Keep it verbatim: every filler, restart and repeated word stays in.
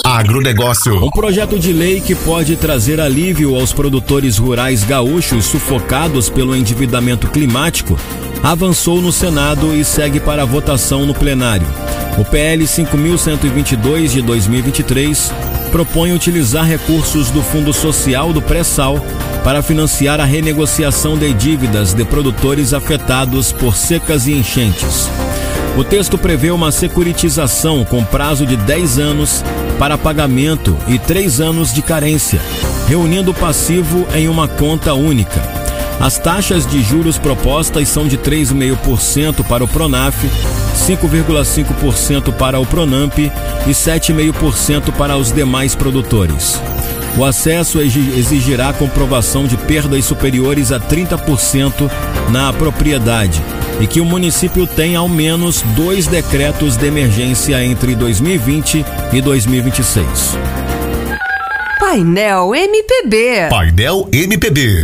Agronegócio. Um projeto de lei que pode trazer alívio aos produtores rurais gaúchos sufocados pelo endividamento climático avançou no Senado e segue para a votação no plenário. O P L cinco mil cento e vinte e dois de dois mil e vinte e três propõe utilizar recursos do Fundo Social do Pré-Sal para financiar a renegociação de dívidas de produtores afetados por secas e enchentes. O texto prevê uma securitização com prazo de dez anos para pagamento e três anos de carência, reunindo o passivo em uma conta única. As taxas de juros propostas são de três vírgula cinco por cento para o Pronaf, cinco vírgula cinco por cento para o Pronamp e sete vírgula cinco por cento para os demais produtores. O acesso exigirá comprovação de perdas superiores a trinta por cento na propriedade e que o município tenha ao menos dois decretos de emergência entre dois mil e vinte e dois mil e vinte e seis. Painel M P B. Painel M P B.